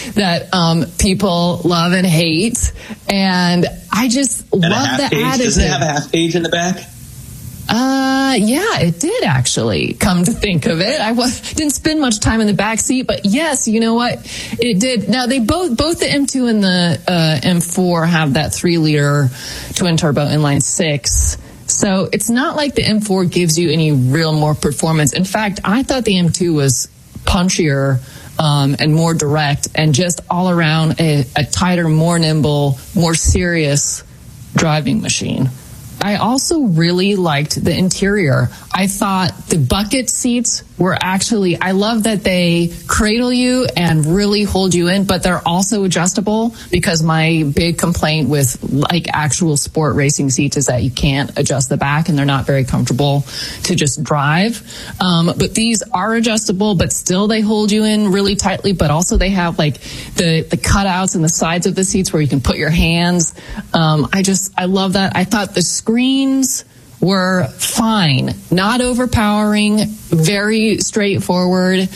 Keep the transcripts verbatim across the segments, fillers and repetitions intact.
that um, people love and hate. And I just and love the additive. Doesn't it have a half page in the back? Uh, yeah, it did actually, come to think of it. I was, didn't spend much time in the back seat, but yes, you know what? It did. Now they both, both the M two and the, uh, M four have that three liter twin turbo inline six. So it's not like the M four gives you any real more performance. In fact, I thought the M two was punchier, um, and more direct and just all around a, a tighter, more nimble, more serious driving machine. I also really liked the interior. I thought the bucket seats were actually, I love that they cradle you and really hold you in, but they're also adjustable, because my big complaint with like actual sport racing seats is that you can't adjust the back and they're not very comfortable to just drive. Um, but these are adjustable, but still they hold you in really tightly, but also they have like the, the cutouts in the sides of the seats where you can put your hands. Um, I just, I love that. I thought the screens were fine, not overpowering, very straightforward.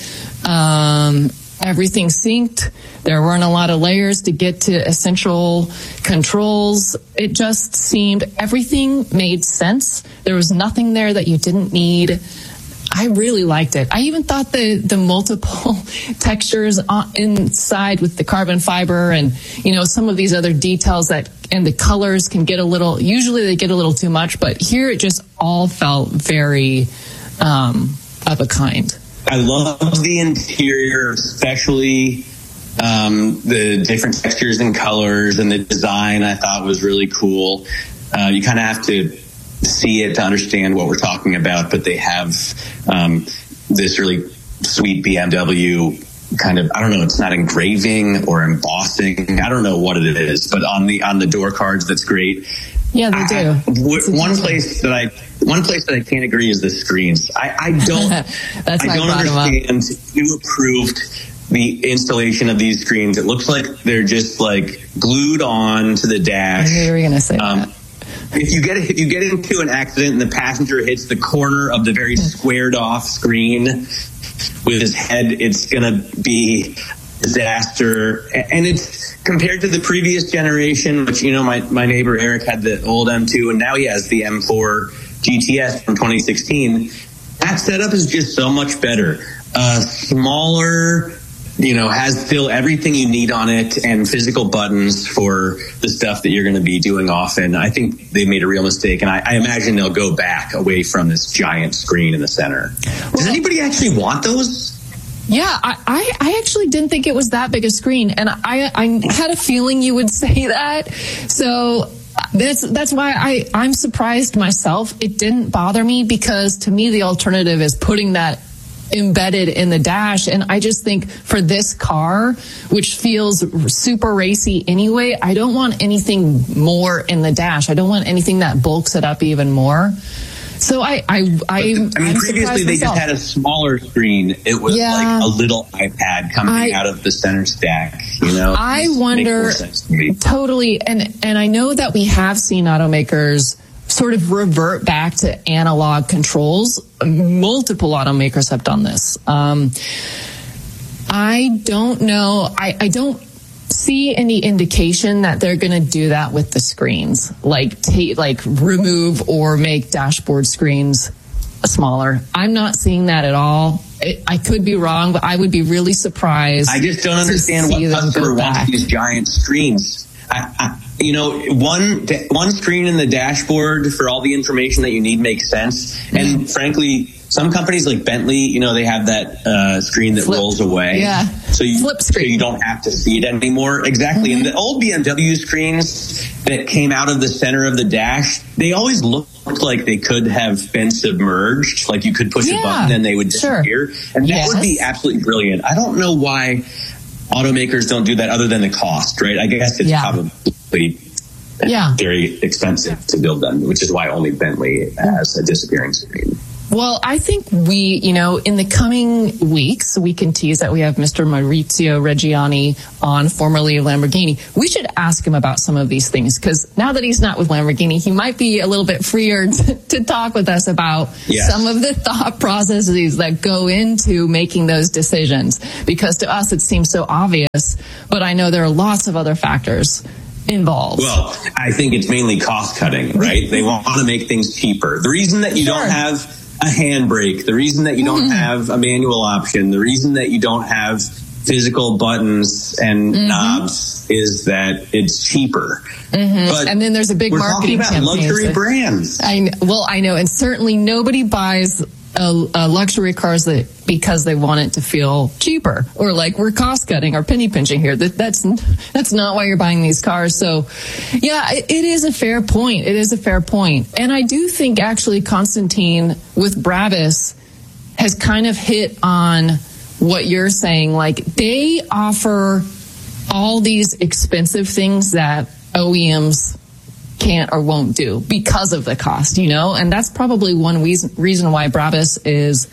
Um, everything synced. There weren't a lot of layers to get to essential controls. It just seemed everything made sense. There was nothing there that you didn't need. I really liked it. I even thought the, the multiple textures on, inside with the carbon fiber and, you know, some of these other details that, and the colors can get a little, usually they get a little too much, but here it just all felt very, um, of a kind. I love the interior, especially, um, the different textures and colors, and the design I thought was really cool. Uh, you kind of have to see it to understand what we're talking about, but they have um, this really sweet B M W kind of, I don't know, it's not engraving or embossing. I don't know what it is, but on the on the door cards, that's great. Yeah, they do. I, w- one place that I one place that I can't agree is the screens. I, I don't that's I don't understand who approved the installation of these screens. It looks like they're just like glued on to the dash. I knew you were going to say um, that. If you get if you get into an accident and the passenger hits the corner of the very squared off screen with his head, it's going to be disaster. And it's compared to the previous generation, which, you know, my, my neighbor Eric had the old M two and now he has the M four G T S from twenty sixteen. That setup is just so much better. Uh, smaller, you know, has still everything you need on it and physical buttons for the stuff that you're going to be doing often. I think they made a real mistake, and I, I imagine they'll go back away from this giant screen in the center. Does anybody actually want those? Yeah, I, I, I actually didn't think it was that big a screen, and I, I had a feeling you would say that. So that's that's why I, I'm surprised myself. It didn't bother me, because to me the alternative is putting that embedded in the dash, and I just think for this car, which feels super racy anyway, I don't want anything more in the dash. I don't want anything that bulks it up even more. So I, I, I, I mean, I'm previously they myself. just had a smaller screen. It was yeah. like a little iPad coming I, out of the center stack. You know, I wonder to totally, and and I know that we have seen automakers sort of revert back to analog controls. Multiple automakers have done this. Um, I don't know. I, I don't see any indication that they're going to do that with the screens, like take, like remove or make dashboard screens smaller. I'm not seeing that at all. It, I could be wrong, but I would be really surprised. I just don't understand what customer wants these giant screens. I, I, you know, one one screen in the dashboard for all the information that you need makes sense. And mm. frankly, some companies like Bentley, you know, they have that uh, screen that Flip. rolls away. Yeah. So you, Flip screen. So you don't have to see it anymore. Exactly. Mm-hmm. And the old B M W screens that came out of the center of the dash, they always looked like they could have been submerged. Like you could push yeah. a button and they would disappear. Sure. And that yes. would be absolutely brilliant. I don't know why automakers don't do that other than the cost, right? I guess it's yeah. probably yeah. very expensive to build them, which is why only Bentley has a disappearing screen. Well, I think we, you know, in the coming weeks, we can tease that we have Mister Maurizio Reggiani on, formerly of Lamborghini. We should ask him about some of these things, because now that he's not with Lamborghini, he might be a little bit freer to, to talk with us about yes. some of the thought processes that go into making those decisions. Because to us, it seems so obvious, but I know there are lots of other factors involved. Well, I think it's mainly cost cutting, right? They want to make things cheaper. The reason that you sure. don't have a handbrake, the reason that you don't mm-hmm. have a manual option, the reason that you don't have physical buttons and mm-hmm. knobs is that it's cheaper. Mm-hmm. But and then there's a big we're marketing talking about campaign. Luxury so, brands. I know, well, I know, and certainly nobody buys a, a luxury cars that because they want it to feel cheaper, or like we're cost cutting or penny pinching here. That that's that's not why you're buying these cars. So, yeah, it, it is a fair point. It is a fair point, and I do think actually Constantine with Brabus has kind of hit on what you're saying. Like, they offer all these expensive things that O E Ms can't or won't do because of the cost, you know? And that's probably one reason, reason why Brabus is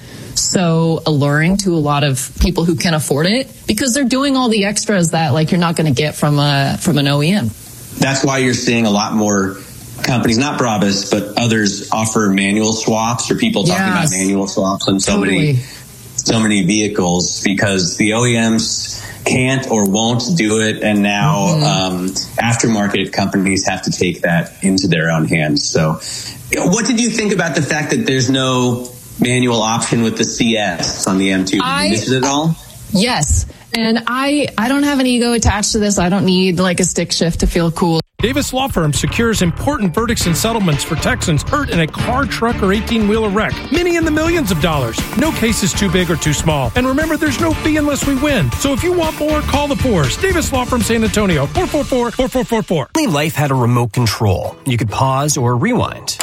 so alluring to a lot of people who can afford it, because they're doing all the extras that, like, you're not going to get from a from an O E M. That's why you're seeing a lot more companies, not Brabus, but others, offer manual swaps, or people talking yes. about manual swaps on so totally. many so many vehicles, because the O E Ms can't or won't do it, and now mm-hmm. um, aftermarket companies have to take that into their own hands. So, what did you think about the fact that there's no manual option with the C S on the M two? Did I, you miss it at all? Yes, and I I don't have an ego attached to this. I don't need like a stick shift to feel cool. Davis Law Firm secures important verdicts and settlements for Texans hurt in a car, truck, or eighteen-wheeler wreck. Many in the millions of dollars. No case is too big or too small. And remember, there's no fee unless we win. So if you want more, call the Fours. Davis Law Firm, San Antonio, four four four, four four four four. Life had a remote control. You could pause or rewind.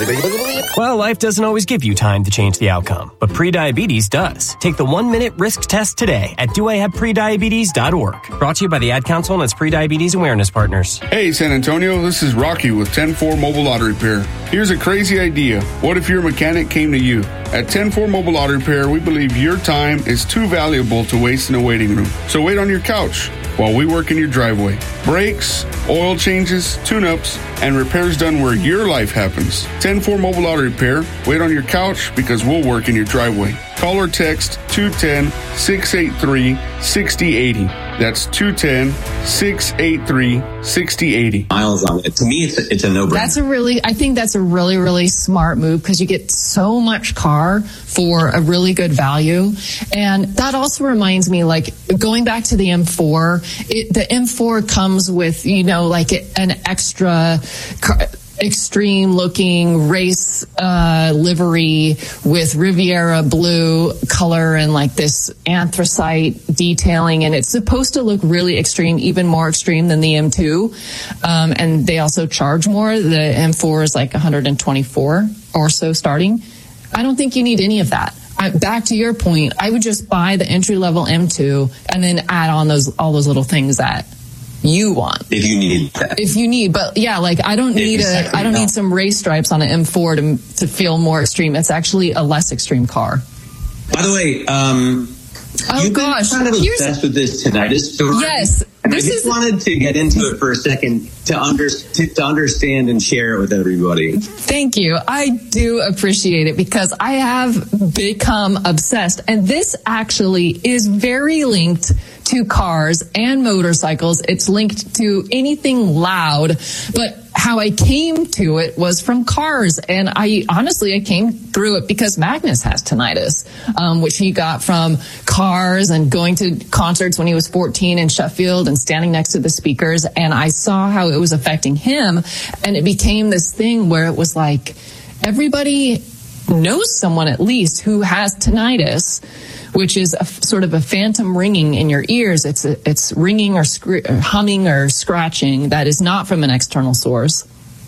Well, life doesn't always give you time to change the outcome, but prediabetes does. Take the one-minute risk test today at do I have prediabetes dot org. Brought to you by the Ad Council and its prediabetes awareness partners. Hey, San Antonio, this is Rocky with ten four Mobile Auto Repair. Here's a crazy idea. What if your mechanic came to you? At ten four Mobile Auto Repair, we believe your time is too valuable to waste in a waiting room. So wait on your couch while we work in your driveway. Brakes, oil changes, tune-ups, and repairs done where your life happens. ten four Mobile Auto Repair. Wait on your couch because we'll work in your driveway. Call or text two one zero, six eight three, six zero eight zero. That's two one zero, six eight three, six zero eight zero. Miles on it. To me, it's a, it's a no-brainer. That's a really, I think that's a really, really smart move, because you get so much car for a really good value. And that also reminds me, like, going back to the M four, it, the M four comes with, you know, like an extra car, extreme looking race uh livery with Riviera blue color and like this anthracite detailing, and it's supposed to look really extreme, even more extreme than the M two. Um and they also charge more. The M four is like one hundred twenty-four or so starting. I don't think you need any of that. I, back to your point, I would just buy the entry level M two and then add on those all those little things that you want. If you need that. If you need, but yeah, like I don't need exactly. a, I don't no. need some race stripes on an M four to to feel more extreme. It's actually a less extreme car. By the way, um, oh you've gosh, been kind of obsessed with this tinnitus story. Yes, and this I just is, wanted to get into it for a second to under to, to understand and share it with everybody. Thank you. I do appreciate it, because I have become obsessed, and this actually is very linked to cars and motorcycles. It's linked to anything loud, but how I came to it was from cars. And I honestly, I came through it because Magnus has tinnitus, um, which he got from cars and going to concerts when he was fourteen in Sheffield and standing next to the speakers. And I saw how it was affecting him. And it became this thing where it was like everybody knows someone at least who has tinnitus, which is a, sort of a phantom ringing in your ears. It's a, it's ringing or, scr- or humming or scratching that is not from an external source,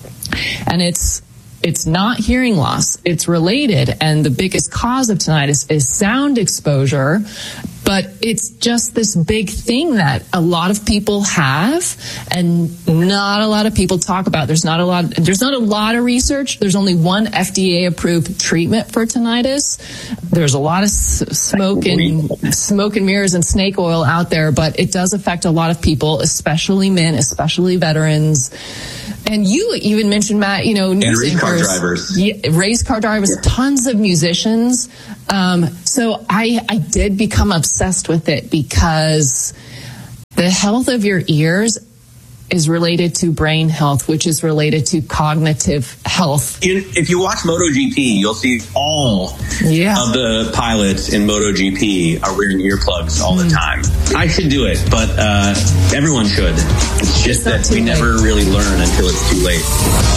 and it's it's not hearing loss. It's related, and the biggest cause of tinnitus is sound exposure, But it's just this big thing that a lot of people have and not a lot of people talk about. There's not a lot, there's not a lot of research. There's only one F D A approved treatment for tinnitus. There's a lot of s- smoke and smoke and mirrors and snake oil out there, but it does affect a lot of people, especially men, especially veterans. And you even mentioned, Matt, you know, and race car drivers, yeah, race car drivers, yeah. Tons of musicians. Um, so I, I did become obsessed with it because the health of your ears is related to brain health, which is related to cognitive health. In, if you watch MotoGP, you'll see all yeah. of the pilots in MotoGP are wearing earplugs all mm. the time. I should do it, but uh, everyone should. It's just it's that we late. never really learn until it's too late.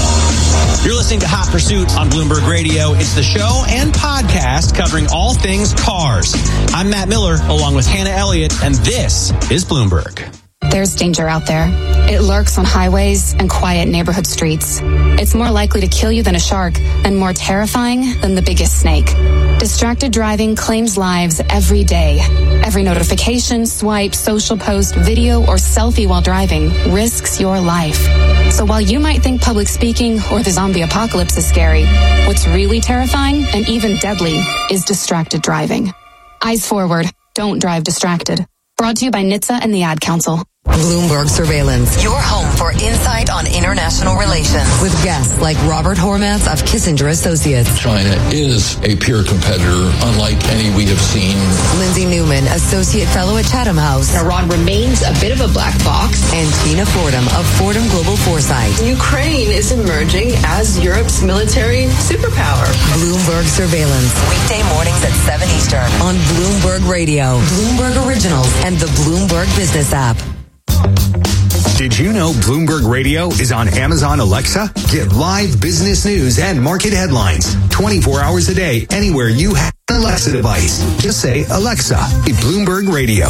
You're listening to Hot Pursuit on Bloomberg Radio. It's the show and podcast covering all things cars. I'm Matt Miller, along with Hannah Elliott, and this is Bloomberg. There's danger out there. It lurks on highways and quiet neighborhood streets. It's more likely to kill you than a shark and more terrifying than the biggest snake. Distracted driving claims lives every day. Every notification, swipe, social post, video, or selfie while driving risks your life. So while you might think public speaking or the zombie apocalypse is scary, what's really terrifying and even deadly is distracted driving. Eyes forward. Don't drive distracted. Brought to you by N H T S A and the Ad Council. Bloomberg Surveillance, your home for insight on international relations, with guests like Robert Hormats of Kissinger Associates. China is a peer competitor, unlike any we have seen. Lindsay Newman, Associate Fellow at Chatham House. Iran remains a bit of a black box. And Tina Fordham of Fordham Global Foresight. Ukraine is emerging as Europe's military superpower. Bloomberg Surveillance, weekday mornings at seven Eastern on Bloomberg Radio, Bloomberg Originals, and the Bloomberg Business app. Did you know Bloomberg Radio is on Amazon Alexa? Get live business news and market headlines twenty-four hours a day anywhere you have an Alexa device. Just say, Alexa, Bloomberg Radio.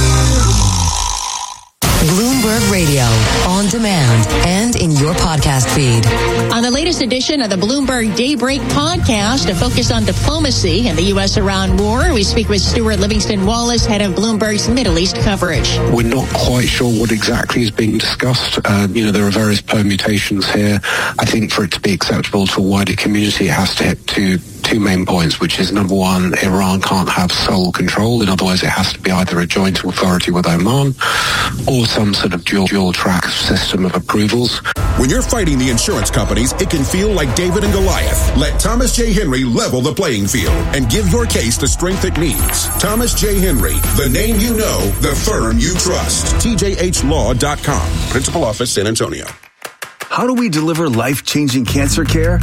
Bloomberg Radio, on demand and in your podcast feed. On the latest edition of the Bloomberg Daybreak podcast, a focus on diplomacy and the U S-Iran war, we speak with Stuart Livingston Wallace, head of Bloomberg's Middle East coverage. We're not quite sure what exactly is being discussed. Uh, you know, there are various permutations here. I think for it to be acceptable to a wider community, it has to hit two two main points, which is, number one, Iran can't have sole control. In other words, it has to be either a joint authority with Oman or some sort of dual, dual track system of approvals. When you're fighting the insurance companies, it can feel like David and Goliath. Let Thomas J. Henry level the playing field and give your case the strength it needs. Thomas J. Henry, the name you know, the firm you trust. T J H law dot com. Principal Office, San Antonio. How do we deliver life-changing cancer care?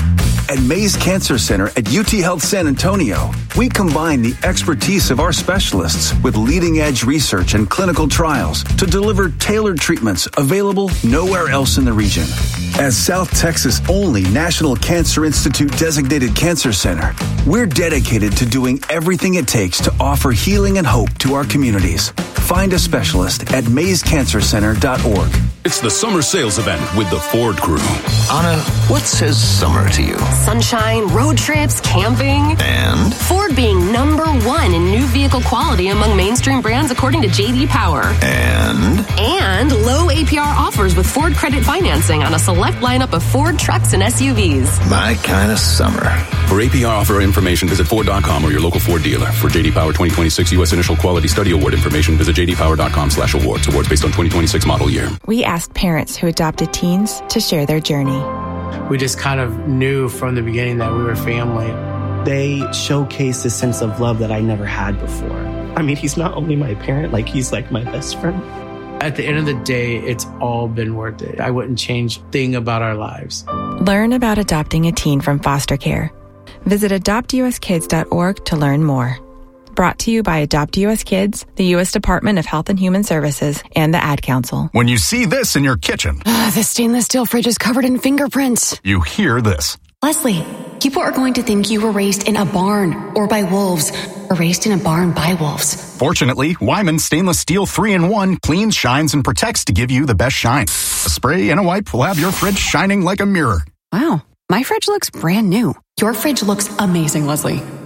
At Mays Cancer Center at U T Health San Antonio, we combine the expertise of our specialists with leading-edge research and clinical trials to deliver tailored treatments available nowhere else in the region. As South Texas' only National Cancer Institute designated cancer center, we're dedicated to doing everything it takes to offer healing and hope to our communities. Find a specialist at mays cancer center dot org. It's the summer sales event with the Ford Crew. Anna, what says summer to you? Sunshine, road trips, camping. And? Ford being number one in new vehicle quality among mainstream brands according to J D Power. And? And low A P R offers with Ford credit financing on a select lineup of Ford trucks and S U Vs. My kind of summer. For A P R offer information, visit Ford dot com or your local Ford dealer. For J D Power twenty twenty-six U S Initial Quality Study Award information, visit J D Power dot com slash awards. Awards based on twenty twenty-six model year. We asked parents who adopted teens to share their journey. We just kind of knew from the beginning that we were family. They showcase a sense of love that I never had before. I mean, he's not only my parent, like he's like my best friend. At the end of the day, it's all been worth it. I wouldn't change a thing about our lives. Learn about adopting a teen from foster care. Visit adopt U S kids dot org to learn more. Brought to you by Adopt U S Kids, the U S Department of Health and Human Services, and the Ad Council. When you see this in your kitchen, uh, the stainless steel fridge is covered in fingerprints. You hear this. Leslie, people are going to think you were raised in a barn or by wolves, or raised in a barn by wolves. Fortunately, Wyman Stainless Steel three in one cleans, shines, and protects to give you the best shine. A spray and a wipe will have your fridge shining like a mirror. Wow, my fridge looks brand new. Your fridge looks amazing, Leslie.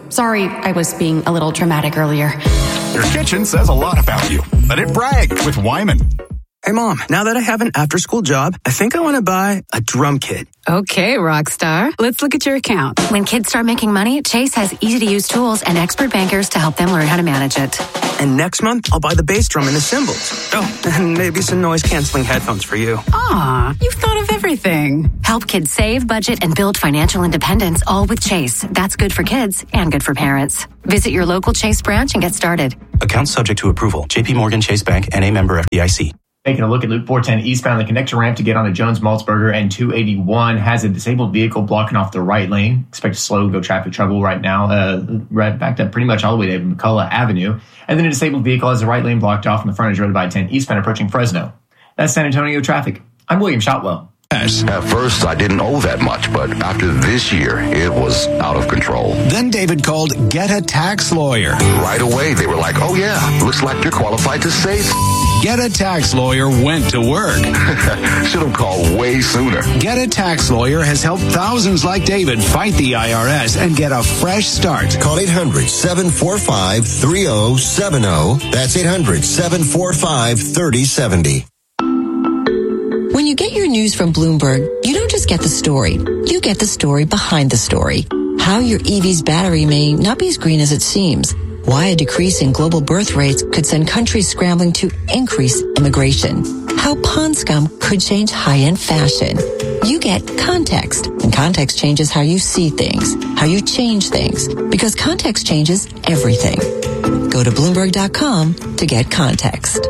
Sorry, I was being a little dramatic earlier. Your kitchen says a lot about you. Let it brag with Wyman. Hey, Mom, now that I have an after-school job, I think I want to buy a drum kit. Okay, Rockstar. Let's look at your account. When kids start making money, Chase has easy-to-use tools and expert bankers to help them learn how to manage it. And next month, I'll buy the bass drum and the cymbals. Oh, and maybe some noise-canceling headphones for you. Aw, you've thought of everything. Help kids save, budget, and build financial independence, all with Chase. That's good for kids and good for parents. Visit your local Chase branch and get started. Account subject to approval. J P Morgan Chase Bank, N A member F D I C. Taking a look at Loop four ten eastbound, the connector ramp to get onto Jones Maltzberger and two eighty-one has a disabled vehicle blocking off the right lane. Expect to slow go traffic trouble right now, uh, right backed up pretty much all the way to McCullough Avenue. And then a disabled vehicle has the right lane blocked off in the frontage road by ten eastbound approaching Fresno. That's San Antonio traffic. I'm William Shotwell. At first, I didn't owe that much, but after this year, it was out of control. Then David called Get a Tax Lawyer. Right away, they were like, oh yeah, looks like you're qualified to save. Get a Tax Lawyer went to work. Should have called way sooner. Get a Tax Lawyer has helped thousands like David fight the I R S and get a fresh start. Call eight hundred, seven four five, three oh seven oh. That's eight hundred, seven four five, three oh seven oh. When you get your news from Bloomberg, you don't just get the story. You get the story behind the story. How your E V's battery may not be as green as it seems. Why a decrease in global birth rates could send countries scrambling to increase immigration. How pond scum could change high-end fashion. You get context, and context changes how you see things, how you change things, because context changes everything. Go to Bloomberg dot com to get context.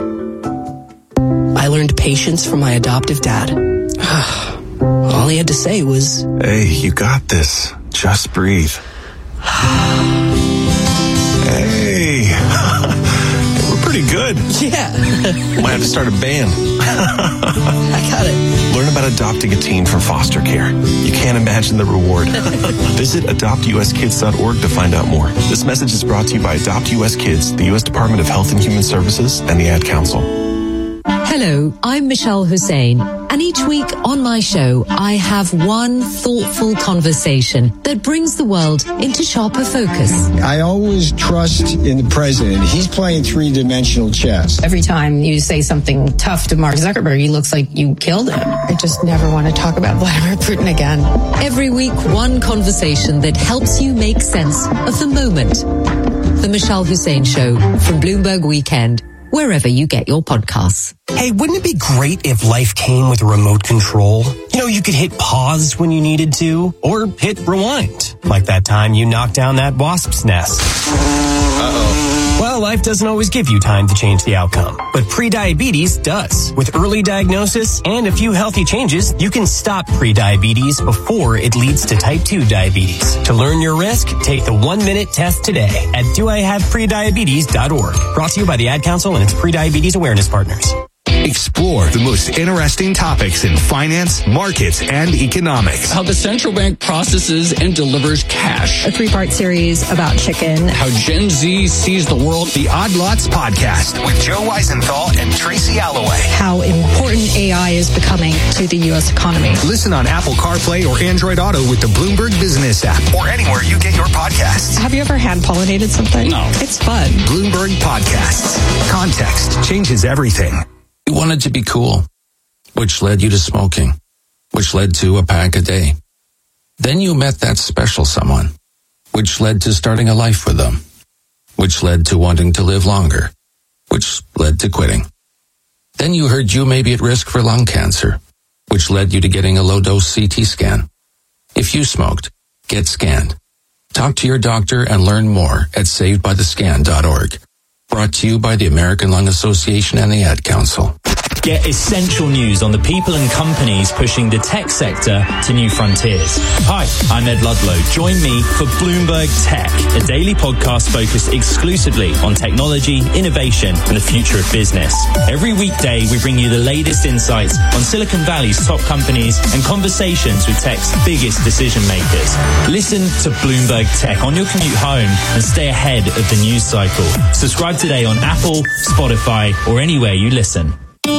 I learned patience from my adoptive dad. All he had to say was, "Hey, you got this. Just breathe." Hey, we're pretty good. Yeah. Might have to start a band. I got it. Learn about adopting a teen from foster care. You can't imagine the reward. Visit adopt u s kids dot org to find out more. This message is brought to you by Adopt U S Kids, the U S Department of Health and Human Services, and the Ad Council. Hello, I'm Michelle Hussein, and each week on my show, I have one thoughtful conversation that brings the world into sharper focus. I always trust in the president. He's playing three-dimensional chess. Every time you say something tough to Mark Zuckerberg, he looks like you killed him. I just never want to talk about Vladimir Putin again. Every week, one conversation that helps you make sense of the moment. The Michelle Hussein Show from Bloomberg Weekend, wherever you get your podcasts. Hey, wouldn't it be great if life came with a remote control? You know, you could hit pause when you needed to, or hit rewind, like that time you knocked down that wasp's nest. Uh-oh. Well, life doesn't always give you time to change the outcome, but prediabetes does. With early diagnosis and a few healthy changes, you can stop prediabetes before it leads to type two diabetes. To learn your risk, take the one-minute test today at do I have prediabetes dot org. Brought to you by the Ad Council and its prediabetes awareness partners. Explore the most interesting topics in finance, markets, and economics. How the central bank processes and delivers cash. A three-part series about chicken. How Gen Z sees the world. The Odd Lots Podcast with Joe Weisenthal and Tracy Alloway. How important A I is becoming to the U S economy. Listen on Apple CarPlay or Android Auto with the Bloomberg Business app or anywhere you get your podcasts. Have you ever hand-pollinated something? No. It's fun. Bloomberg Podcasts. Context changes everything. You wanted to be cool, which led you to smoking, which led to a pack a day. Then you met that special someone, which led to starting a life with them, which led to wanting to live longer, which led to quitting. Then you heard you may be at risk for lung cancer, which led you to getting a low-dose C T scan. If you smoked, get scanned. Talk to your doctor and learn more at saved by the scan dot org. Brought to you by the American Lung Association and the Ad Council. Get essential news on the people and companies pushing the tech sector to new frontiers. Hi, I'm Ed Ludlow. Join me for Bloomberg Tech, a daily podcast focused exclusively on technology, innovation, and the future of business. Every weekday, we bring you the latest insights on Silicon Valley's top companies and conversations with tech's biggest decision makers. Listen to Bloomberg Tech on your commute home and stay ahead of the news cycle. Subscribe today on Apple, Spotify, or anywhere you listen.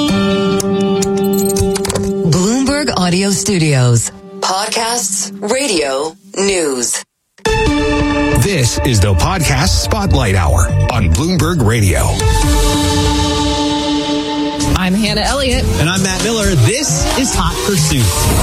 Bloomberg Audio Studios. Podcasts, radio, news. This This is the Podcast Spotlight Hour on Bloomberg Radio. I'm Hannah Elliott. And I'm Matt Miller. This is Hot Pursuit.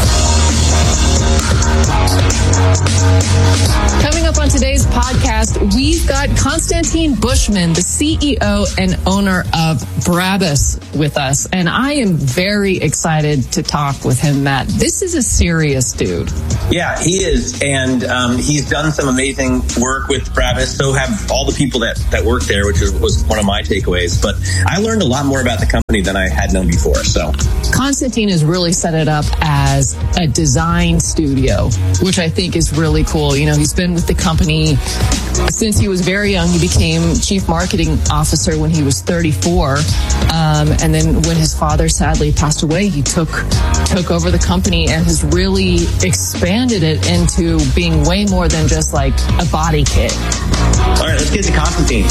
Coming up on today's podcast, we've got Konstantin Bushman, the C E O and owner of Brabus, with us. And I am very excited to talk with him, Matt. This is a serious dude. Yeah, he is. And um, he's done some amazing work with Brabus. So have all the people that, that work there, which was, was one of my takeaways. But I learned a lot more about the company than I had known before. So Konstantin has really set it up as a design studio, which I think is really cool. You know, he's been with the company since he was very young. He became chief marketing officer when he was thirty-four. Um, and then when his father sadly passed away, he took took over the company and has really expanded it into being way more than just like a body kit. All right, let's get to Konstantin.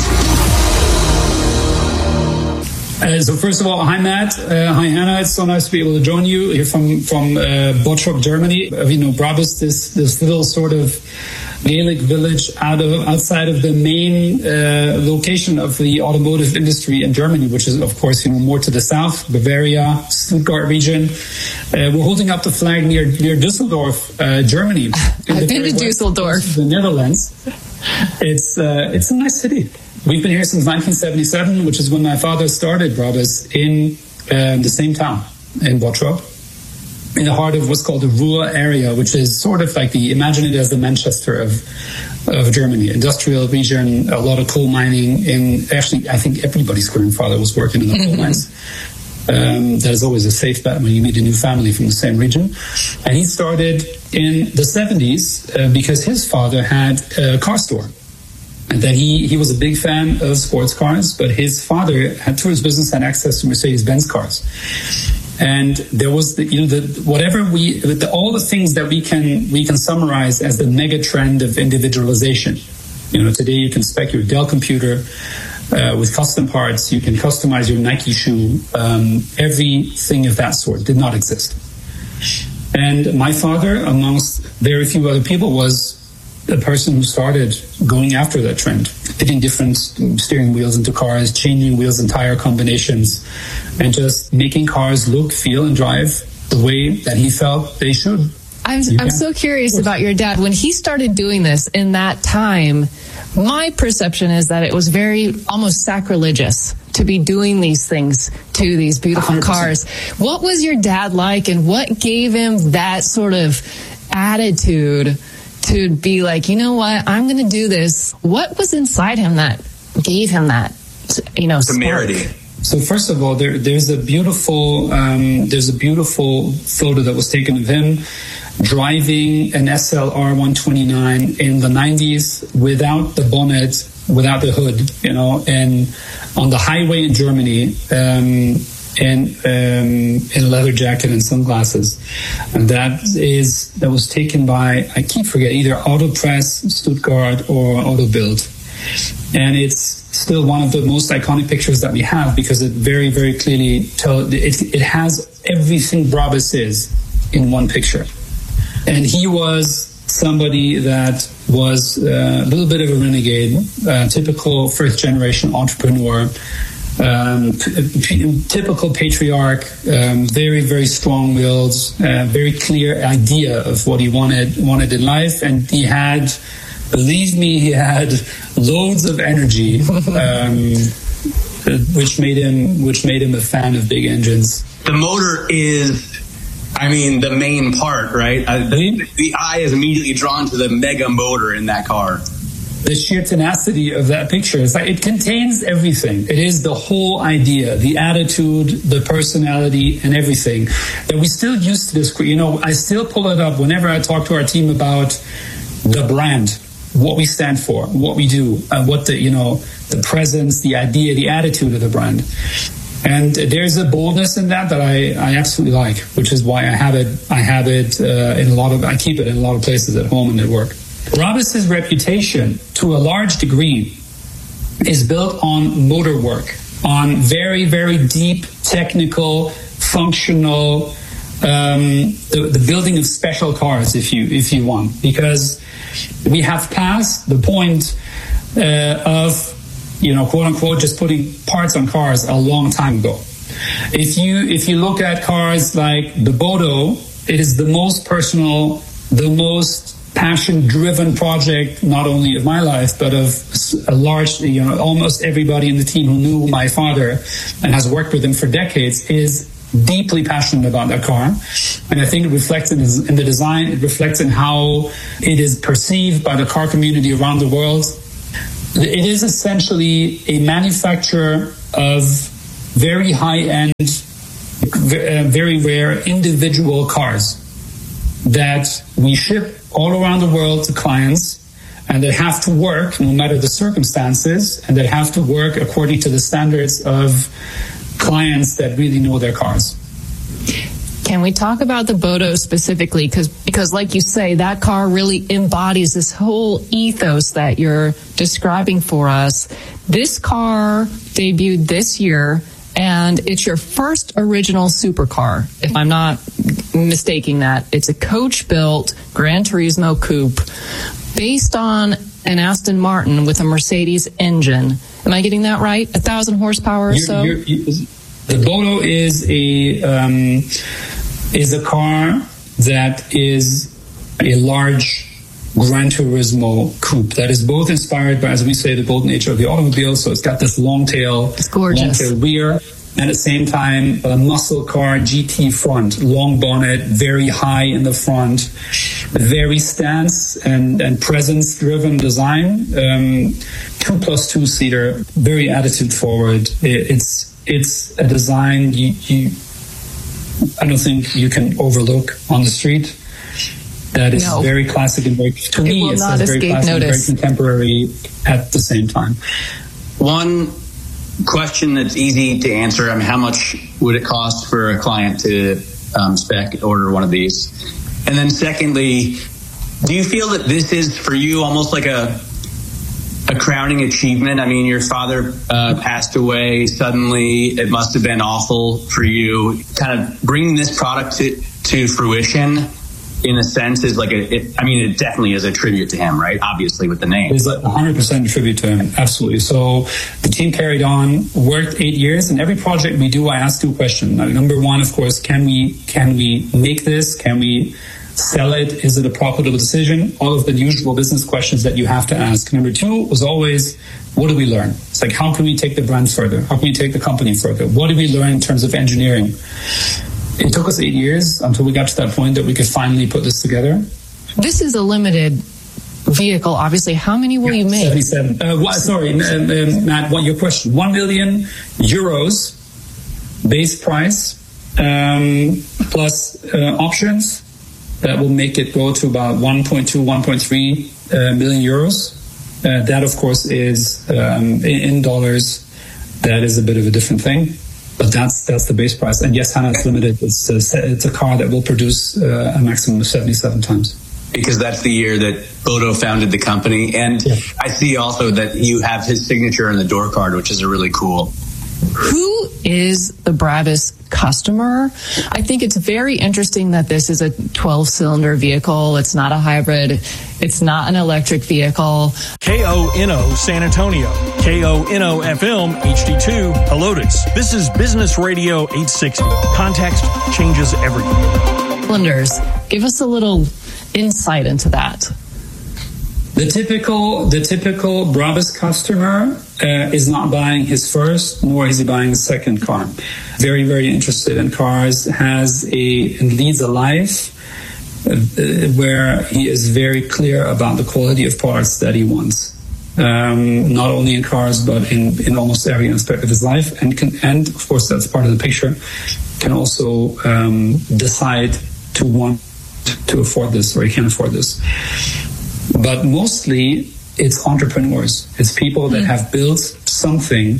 Uh, so first of all, hi Matt, uh, hi Hannah. It's so nice to be able to join you here from from uh, Bottrop, Germany. Uh, you know, Brabus, this this little sort of Gaelic village out of outside of the main uh, location of the automotive industry in Germany, which is of course you know more to the south, Bavaria, Stuttgart region. Uh, we're holding up the flag near near Düsseldorf, uh, Germany. I've been to Düsseldorf, the Netherlands. It's uh, it's a nice city. We've been here since nineteen seventy-seven, which is when my father started Brabus in uh, the same town in Bottrop, in the heart of what's called the Ruhr area, which is sort of like the, imagine it as the Manchester of of Germany, industrial region, a lot of coal mining. In actually, I think everybody's grandfather was working in the coal mines. Um, that is always a safe bet when you meet a new family from the same region. And he started in the seventies uh, because his father had a car store. And then he, he was a big fan of sports cars, but his father had, through his business, had access to Mercedes-Benz cars. And there was, the, you know, the, whatever we, the, all the things that we can, we can summarize as the mega trend of individualization. You know, today you can spec your Dell computer uh, with custom parts. You can customize your Nike shoe. Um, everything of that sort did not exist. And my father, amongst very few other people, was the person who started going after that trend, fitting different steering wheels into cars, changing wheels and tire combinations, and just making cars look, feel, and drive the way that he felt they should. I'm, I'm so curious about your dad. When he started doing this in that time, my perception is that it was very almost sacrilegious to be doing these things to these beautiful one hundred percent cars. What was your dad like, and what gave him that sort of attitude to be like, you know what, I'm going to do this? What was inside him that gave him that, you know, temerity? So first of all, there, there's a beautiful, um, there's a beautiful photo that was taken of him driving an S L R one twenty-nine in the nineties without the bonnet, without the hood, you know, and on the highway in Germany. Um, and um, in a leather jacket and sunglasses, and that is that was taken by, I keep forgetting, either Autopress Stuttgart or Auto Bild, and it's still one of the most iconic pictures that we have because it very very clearly tell it, it has everything Brabus is in one picture. And he was somebody that was uh, a little bit of a renegade, uh, typical first generation entrepreneur. Um, p- typical patriarch, um, very, very strong-willed, uh, very clear idea of what he wanted wanted in life, and he had, believe me, he had loads of energy, um, which made him which made him a fan of big engines. The motor is, I mean, the main part, right? Uh, the, the eye is immediately drawn to the mega motor in that car. The sheer tenacity of that picture is like it contains everything. It is the whole idea, the attitude, the personality, and everything that we still use to this. You know, I still pull it up whenever I talk to our team about the brand, what we stand for, what we do, and what the you know the presence, the idea, the attitude of the brand. And there's a boldness in that that I, I absolutely like, which is why I have it. I have it uh, in a lot of. I keep it in a lot of places at home and at work. Brabus's reputation, to a large degree, is built on motor work, on very, very deep, technical, functional, um, the, the building of special cars, if you if you want, because we have passed the point uh, of, you know, quote unquote, just putting parts on cars a long time ago. If you if you look at cars like the Bodo, it is the most personal, the most passion-driven project, not only of my life, but of a large, you know, almost everybody in the team who knew my father and has worked with him for decades is deeply passionate about that car. And I think it reflects in, in the design, it reflects in how it is perceived by the car community around the world. It is essentially a manufacturer of very high-end, very rare individual cars that we ship all around the world to clients, and that have to work no matter the circumstances, and that have to work according to the standards of clients that really know their cars. Can we talk about the Bodo specifically? Because, because like you say, that car really embodies this whole ethos that you're describing for us. This car debuted this year, and it's your first original supercar, if I'm not mistaking that. It's a coach-built Gran Turismo coupe based on an Aston Martin with a Mercedes engine. Am I getting that right? A thousand horsepower or you're, so? You're, you're, the Bodo is a um, is a car that is a large Gran Turismo coupe that is both inspired by, as we say, the golden age of the automobile. So it's got this long tail, it's gorgeous. long tail rear. And at the same time, a muscle car G T front, long bonnet, very high in the front, very stance and, and presence-driven design. Um, two plus two seater, very attitude forward. It, it's it's a design you, you I don't think you can overlook on the street. That is no. very classic and very, to it me, it's very classic notice. and very contemporary at the same time. One question that's easy to answer. I mean, how much would it cost for a client to um, spec order one of these? And then secondly, do you feel that this is for you almost like a a crowning achievement? I mean, your father uh, passed away suddenly. It must have been awful for you. Kind of bringing this product to, to fruition in a sense is like a, it, I mean, it definitely is a tribute to him, right? Obviously with the name. It's like one hundred percent a tribute to him. Absolutely. So the team carried on, worked eight years, and every project we do, I ask two questions. Now, number one, of course, can we, can we make this? Can we sell it? Is it a profitable decision? All of the usual business questions that you have to ask. Number two was always, what do we learn? It's like, how can we take the brand further? How can we take the company further? What do we learn in terms of engineering? It took us eight years until we got to that point that we could finally put this together. This is a limited vehicle, obviously. How many will you make? seventy-seven. Uh, what, sorry, uh, uh, Matt, what your question? One million euros base price um, plus uh, options. That will make it go to about one point two, one point three uh, million euros. Uh, that, of course, is um, in, in dollars. That is a bit of a different thing. But that's that's the base price. And yes, Hannah, it's limited. It's a, it's a car that will produce uh, a maximum of seventy-seven times. Because that's the year that Bodo founded the company. And yeah. I see also that you have his signature in the door card, which is a really cool. Who is the Brabus customer? I think it's very interesting that this is a twelve-cylinder vehicle. It's not a hybrid. It's not an electric vehicle. K O N O San Antonio. K O N O F M H D two Helotes. This is Business Radio eight sixty. Context changes everything. Cylinders. Give us a little insight into that. The typical, the typical Brabus customer uh, is not buying his first, nor is he buying his second car. Very, very interested in cars, has a, and leads a life uh, where he is very clear about the quality of parts that he wants. Um, not only in cars, but in, in almost every aspect of his life. And can, and of course, that's part of the picture, can also um, decide to want to afford this, or he can afford this. But mostly it's entrepreneurs. It's people that have built something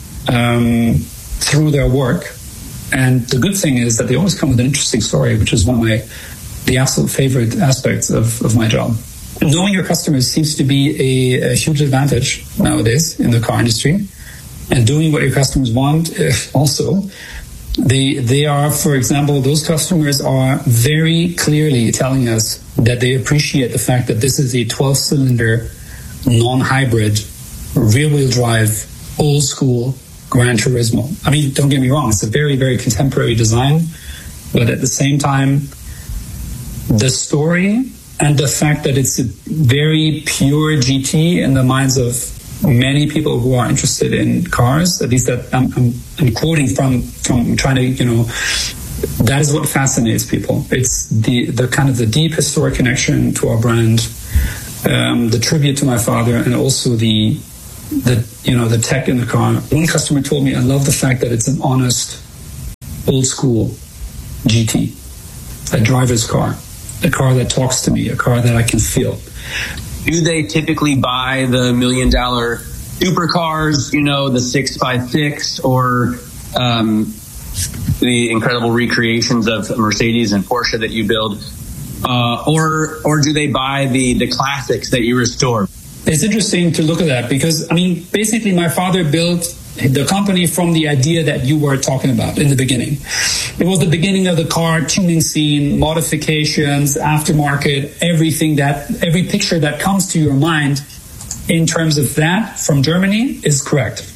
um, through their work. And the good thing is that they always come with an interesting story, which is one of my, the absolute favorite aspects of, of my job. Knowing your customers seems to be a, a huge advantage nowadays in the car industry. And doing what your customers want uh, also. They, they are, for example, those customers are very clearly telling us that they appreciate the fact that this is a twelve-cylinder, non-hybrid, rear-wheel drive, old-school Gran Turismo. I mean, don't get me wrong, it's a very, very contemporary design, but at the same time, the story and the fact that it's a very pure G T in the minds of many people who are interested in cars, at least that I'm, I'm, I'm quoting from, from trying to, you know, that is what fascinates people. It's the, the kind of the deep historic connection to our brand, um, the tribute to my father, and also the, the, you know, the tech in the car. One customer told me, I love the fact that it's an honest, old school G T, a driver's car, a car that talks to me, a car that I can feel. Do they typically buy the million dollar supercars, you know, the six by six, or um, the incredible recreations of Mercedes and Porsche that you build? Uh, or or do they buy the, the classics that you restore? It's interesting to look at that because, I mean, basically my father built the company from the idea that you were talking about in the beginning. It was the beginning of the car tuning scene, modifications, aftermarket, everything that, every picture that comes to your mind in terms of that from Germany is correct.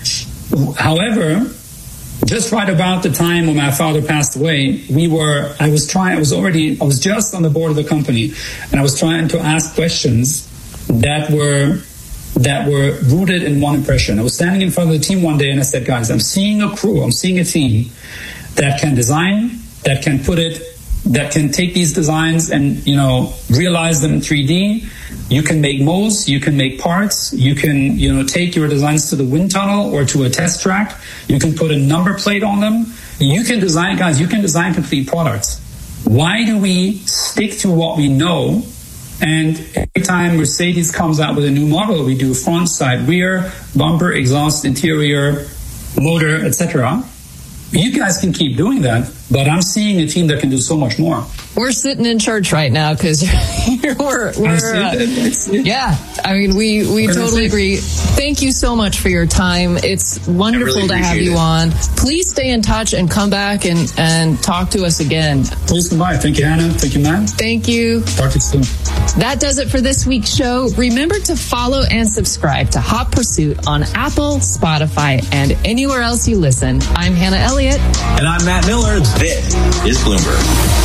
However, just right about the time when my father passed away, we were, I was trying, I was already, I was just on the board of the company, and I was trying to ask questions that were that were rooted in one impression. I was standing in front of the team one day and I said, guys, I'm seeing a crew, I'm seeing a team that can design, that can put it, that can take these designs and, you know, realize them in three D. You can make molds, you can make parts, you can, you know, take your designs to the wind tunnel or to a test track. You can put a number plate on them. You can design, guys, you can design complete products. Why do we stick to what we know? And every time Mercedes comes out with a new model, we do front, side, rear, bumper, exhaust, interior, motor, et cetera. You guys can keep doing that, but I'm seeing a team that can do so much more. We're sitting in church right now because we're, we're uh, yeah. I mean, we we totally agree. Thank you so much for your time. It's wonderful really to have you it. on. Please stay in touch and come back and and talk to us again. Please come by. Thank you, Hannah. Thank you, Matt. Thank you. Talk to you soon. That does it for this week's show. Remember to follow and subscribe to Hot Pursuit on Apple, Spotify, and anywhere else you listen. I'm Hannah Elliott. And I'm Matt Miller. This is Bloomberg.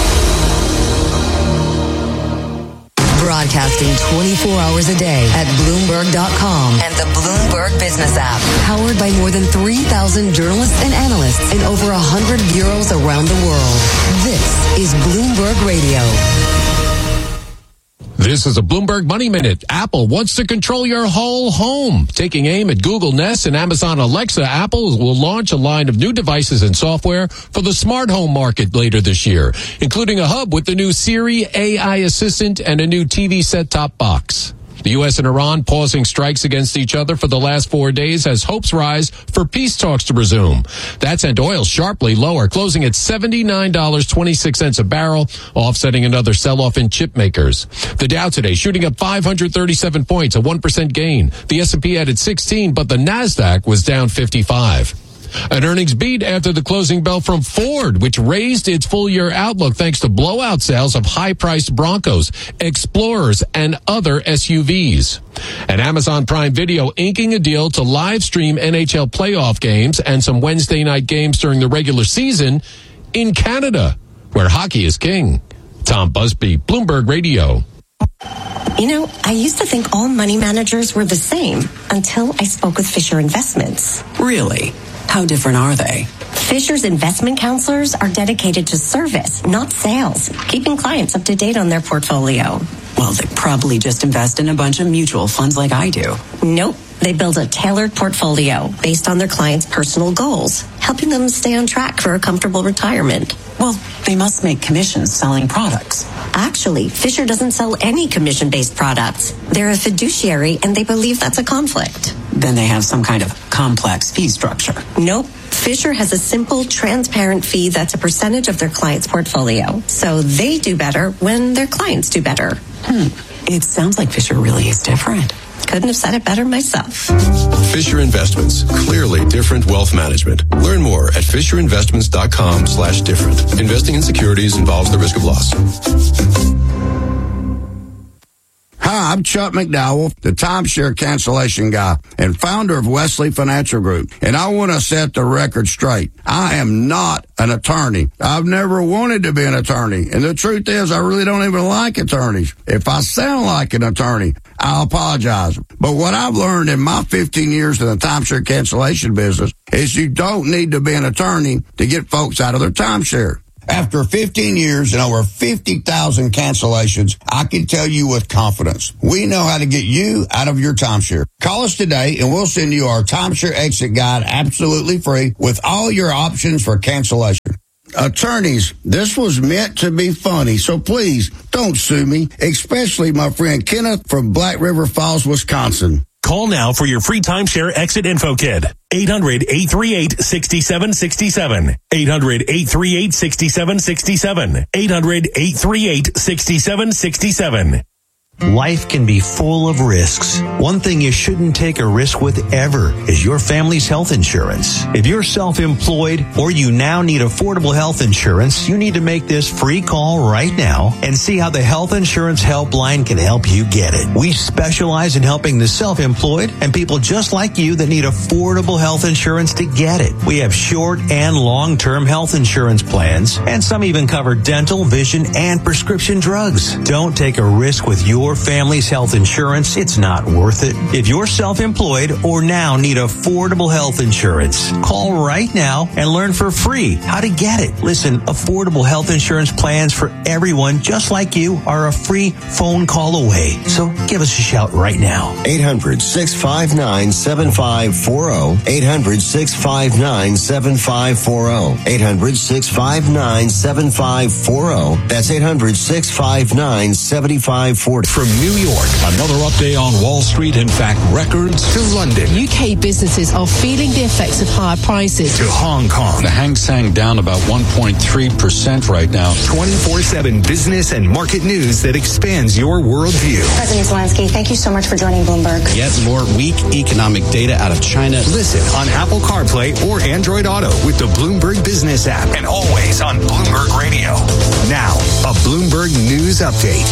Broadcasting twenty-four hours a day at Bloomberg dot com and the Bloomberg Business app. Powered by more than three thousand journalists and analysts in over one hundred bureaus around the world. This is Bloomberg Radio. This is a Bloomberg Money Minute. Apple wants to control your whole home. Taking aim at Google Nest and Amazon Alexa, Apple will launch a line of new devices and software for the smart home market later this year, including a hub with the new Siri A I assistant and a new T V set-top box. The U S and Iran pausing strikes against each other for the last four days as hopes rise for peace talks to resume. That sent oil sharply lower, closing at seventy-nine dollars and twenty-six cents a barrel, offsetting another sell-off in chip makers. The Dow today shooting up five hundred thirty-seven points, a one percent gain. The S and P added sixteen, but the NASDAQ was down fifty-five. An earnings beat after the closing bell from Ford, which raised its full-year outlook thanks to blowout sales of high-priced Broncos, Explorers, and other S U Vs. And Amazon Prime Video inking a deal to live stream N H L playoff games and some Wednesday night games during the regular season in Canada, where hockey is king. Tom Busby, Bloomberg Radio. You know, I used to think all money managers were the same until I spoke with Fisher Investments. Really? How different are they? Fisher's investment counselors are dedicated to service, not sales, keeping clients up to date on their portfolio. Well, they probably just invest in a bunch of mutual funds like I do. Nope. They build a tailored portfolio based on their clients' personal goals, helping them stay on track for a comfortable retirement. Well, they must make commissions selling products. Actually, Fisher doesn't sell any commission-based products. They're a fiduciary, and they believe that's a conflict. Then they have some kind of complex fee structure. Nope. Fisher has a simple, transparent fee that's a percentage of their client's portfolio. So they do better when their clients do better. Hmm. It sounds like Fisher really is different. Couldn't have said it better myself. Fisher Investments. Clearly different wealth management. Learn more at fisher investments dot com slash different. Investing in securities involves the risk of loss. Hi, I'm Chuck McDowell, the timeshare cancellation guy and founder of Wesley Financial Group. And I want to set the record straight. I am not an attorney. I've never wanted to be an attorney. And the truth is, I really don't even like attorneys. If I sound like an attorney, I apologize. But what I've learned in my fifteen years in the timeshare cancellation business is you don't need to be an attorney to get folks out of their timeshare. After fifteen years and over fifty thousand cancellations, I can tell you with confidence, we know how to get you out of your timeshare. Call us today and we'll send you our timeshare exit guide absolutely free with all your options for cancellation. Attorneys, this was meant to be funny, so please don't sue me, especially my friend Kenneth from Black River Falls, Wisconsin. Call now for your free timeshare exit info kit. eight hundred, eight three eight, six seven six seven. eight hundred, eight three eight, six seven six seven. eight hundred, eight three eight, six seven six seven. Life can be full of risks. One thing you shouldn't take a risk with ever is your family's health insurance. If you're self-employed or you now need affordable health insurance, you need to make this free call right now and see how the Health Insurance Helpline can help you get it. We specialize in helping the self-employed and people just like you that need affordable health insurance to get it. We have short and long-term health insurance plans, and some even cover dental, vision, and prescription drugs. Don't take a risk with your family's health insurance. It's not worth it. If you're self-employed or now need affordable health insurance, call right now and learn for free how to get it. Listen, affordable health insurance plans for everyone just like you are a free phone call away. So give us a shout right now. eight hundred, six five nine, seven five four zero. eight hundred, six five nine, seven five four zero. eight hundred, six five nine, seven five four zero. That's eight hundred, six five nine, seven five four zero. From New York, another update on Wall Street. In fact, records to London. U K businesses are feeling the effects of higher prices. To Hong Kong. The Hang Seng down about one point three percent right now. twenty-four seven business and market news that expands your worldview. President Zelensky, thank you so much for joining Bloomberg. Yet more weak economic data out of China. Listen on Apple CarPlay or Android Auto with the Bloomberg Business app and always on Bloomberg Radio. Now, a Bloomberg News Update.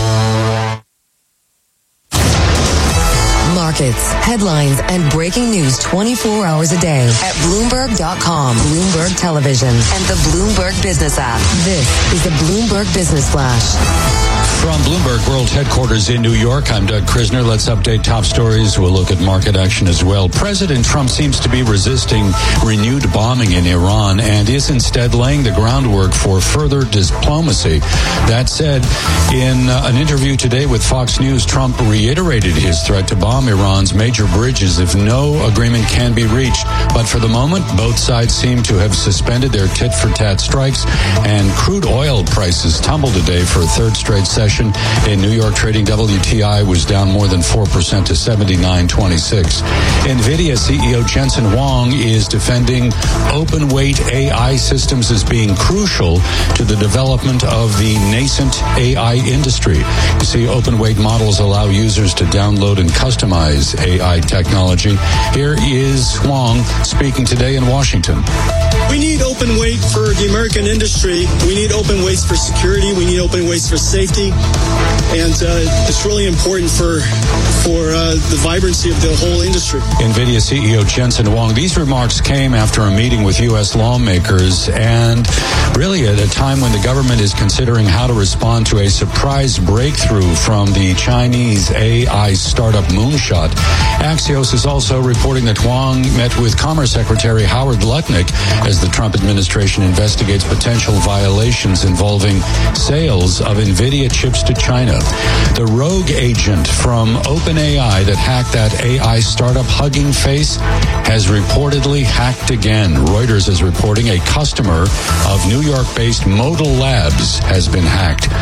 Markets, headlines, and breaking news twenty-four hours a day at Bloomberg dot com, Bloomberg Television, and the Bloomberg Business app. This is the Bloomberg Business Flash. From Bloomberg World Headquarters in New York, I'm Doug Krisner. Let's update top stories. We'll look at market action as well. President Trump seems to be resisting renewed bombing in Iran and is instead laying the groundwork for further diplomacy. That said, in uh, an interview today with Fox News, Trump reiterated his threat to bomb Iran's major bridges if no agreement can be reached. But for the moment, both sides seem to have suspended their tit-for-tat strikes, and crude oil prices tumbled today for a third straight session. In New York, trading W T I was down more than four percent to seventy-nine twenty-six. NVIDIA C E O Jensen Huang is defending open-weight A I systems as being crucial to the development of the nascent A I industry. You see, open-weight models allow users to download and customize A I technology. Here is Huang speaking today in Washington. We need open weight for the American industry. We need open weights for security. We need open weights for safety. And uh, it's really important for for uh, the vibrancy of the whole industry. NVIDIA C E O Jensen Huang. These remarks came after a meeting with U S lawmakers and really at a time when the government is considering how to respond to a surprise breakthrough from the Chinese A I startup Moonshot. Axios is also reporting that Huang met with Commerce Secretary Howard Lutnick as the Trump administration investigates potential violations involving sales of NVIDIA chips to China. The rogue agent from OpenAI that hacked that A I startup Hugging Face has reportedly hacked again. Reuters is reporting a customer of New York-based Modal Labs has been hacked.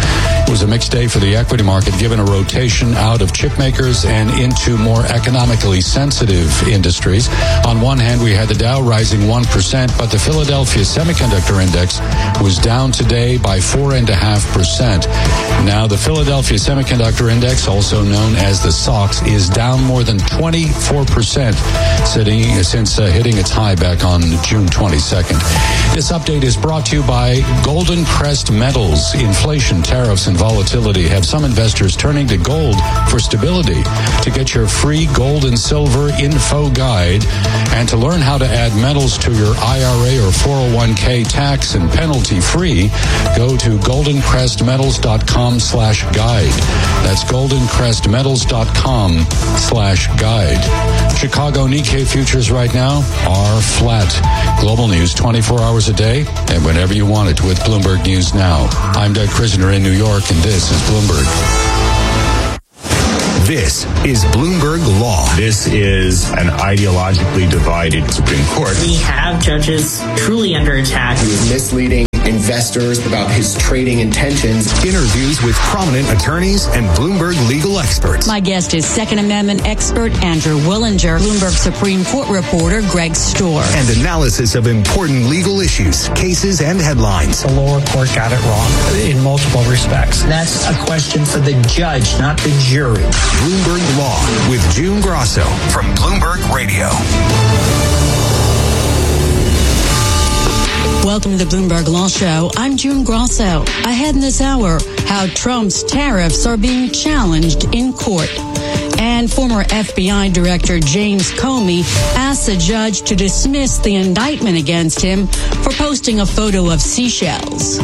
It was a mixed day for the equity market, given a rotation out of chip makers and into more economically sensitive industries. On one hand, we had the Dow rising one percent, but the Philadelphia Semiconductor Index was down today by four point five percent. Now, the Philadelphia Semiconductor Index, also known as the S O X, is down more than twenty-four percent sitting, since uh, hitting its high back on June twenty-second. This update is brought to you by Golden Crest Metals. Inflation, tariffs, and volatility have some investors turning to gold for stability. To get your free gold and silver info guide and to learn how to add metals to your I R A or four oh one k tax and penalty free, go to golden crest metals dot com slash guide. That's golden crest metals dot com slash guide. Chicago Nikkei futures right now are flat. Global news twenty-four hours a day and whenever you want it with Bloomberg News Now. I'm Doug Krisner in New York, and this is Bloomberg. This is Bloomberg Law. This is an ideologically divided Supreme Court. We have judges truly under attack. He was misleading investors about his trading intentions. Interviews with prominent attorneys and Bloomberg legal experts. My guest is Second Amendment expert Andrew Willinger, Bloomberg Supreme Court reporter Greg Storr. And analysis of important legal issues, cases, and headlines. The lower court got it wrong in multiple respects. That's a question for the judge, not the jury. Bloomberg Law with June Grosso from Bloomberg Radio. Welcome to the Bloomberg Law Show. I'm June Grosso. Ahead in this hour, how Trump's tariffs are being challenged in court. And former F B I Director James Comey asks a judge to dismiss the indictment against him for posting a photo of seashells.